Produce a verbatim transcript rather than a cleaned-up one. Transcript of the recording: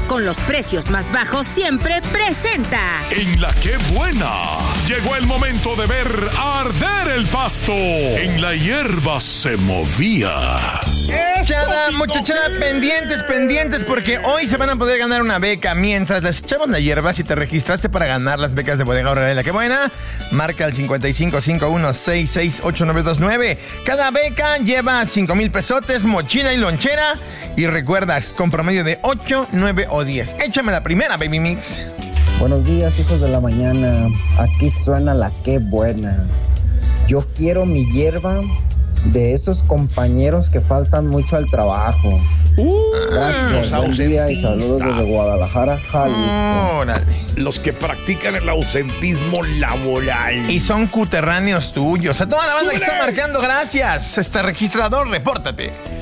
con los precios más bajos siempre presenta. En la que buena, llegó el momento de ver arder el pasto. En la hierba se movía. Muchachada, muchachada, pendientes, pendientes, porque hoy se van a poder ganar una beca mientras les echamos la hierba. Si te registraste para ganar las becas de Bodega Aurrera en la que buena, marca el cincuenta y cinco cincuenta y uno sesenta y seis ochenta y nueve veintinueve. Cada beca lleva cinco mil pesotes, mochila y lonchera. Y recuerdas, con promedio de ocho, nueve o diez. Échame la primera, Baby Mix. Buenos días, hijos de la mañana. Aquí suena la que buena. Yo quiero mi hierba de esos compañeros que faltan mucho al trabajo. Uh, Gracias, los buen día y saludos desde Guadalajara, Jalisco. Órale. Los que practican el ausentismo laboral. Y son cuterráneos tuyos. A toda la banda que ¡Súbele! está marcando, gracias. Este registrador, repórtate.